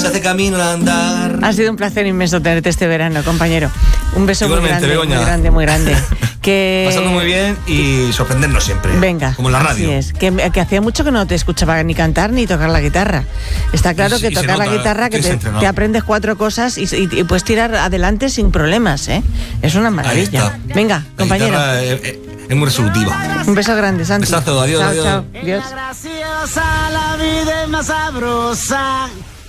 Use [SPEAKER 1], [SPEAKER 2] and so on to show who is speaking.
[SPEAKER 1] hace camino al andar.
[SPEAKER 2] Ha sido un placer inmenso tenerte este verano, compañero. Un beso
[SPEAKER 1] Igualmente,
[SPEAKER 2] muy grande,
[SPEAKER 1] Begoña.
[SPEAKER 2] muy grande, muy grande.
[SPEAKER 1] Pasando muy bien y sorprendernos siempre.
[SPEAKER 2] Venga,
[SPEAKER 1] como en la radio.
[SPEAKER 2] así es. Que hacía mucho que no te escuchaba ni cantar ni tocar la guitarra. Está claro que
[SPEAKER 1] Y se
[SPEAKER 2] tocar la
[SPEAKER 1] nota
[SPEAKER 2] guitarra, que
[SPEAKER 1] que se entrenó.
[SPEAKER 2] te aprendes 4 cosas y puedes tirar adelante sin problemas, ¿eh? Es una maravilla.
[SPEAKER 1] Ahí está.
[SPEAKER 2] Venga,
[SPEAKER 1] La
[SPEAKER 2] compañero.
[SPEAKER 1] guitarra es muy resolutiva.
[SPEAKER 2] Un beso grande, Santi.
[SPEAKER 1] Besazo, adiós,
[SPEAKER 2] Chao,
[SPEAKER 1] adiós.
[SPEAKER 2] chao. Adiós.
[SPEAKER 3] Graciosa, la vida es más sabrosa.